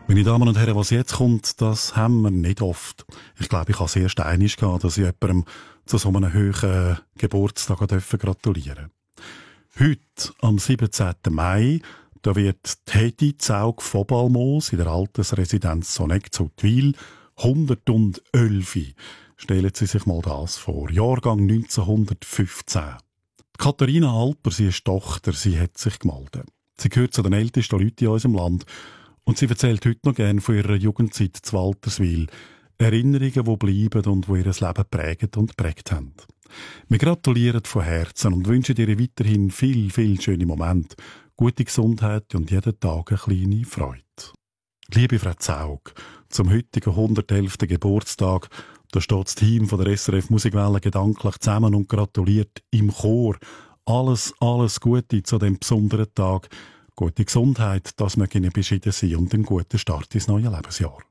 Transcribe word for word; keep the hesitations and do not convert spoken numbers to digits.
Meine Damen und Herren, was jetzt kommt, das haben wir nicht oft. Ich glaube, ich habe es erst einmal gehabt, dass ich jemandem zu so einem hohen Geburtstag gratulieren durfte. Heute, am siebzehnten Mai, da wird Teddy Zaug Vobalmoos in der Altersresidenz Sonneck zu Twil hundertelf. Stellen Sie sich mal das vor. Jahrgang neunzehnhundertfünfzehn. Katharina Alper, sie ist Tochter, sie hat sich gemeldet. Sie gehört zu den ältesten Leuten in unserem Land. Und sie erzählt heute noch gerne von ihrer Jugendzeit zu Walterswil. Erinnerungen, die bleiben und die ihr Leben prägen und prägt haben. Wir gratulieren von Herzen und wünschen ihr weiterhin viel, viel schöne Momente, gute Gesundheit und jeden Tag eine kleine Freude. Liebe Frau Zaug, zum heutigen hundertelften Geburtstag, da steht das Team von der S R F Musikwelle gedanklich zusammen und gratuliert im Chor. Alles, alles Gute zu dem besonderen Tag. Gute Gesundheit, das möge Ihnen beschieden sein und einen guten Start ins neue Lebensjahr.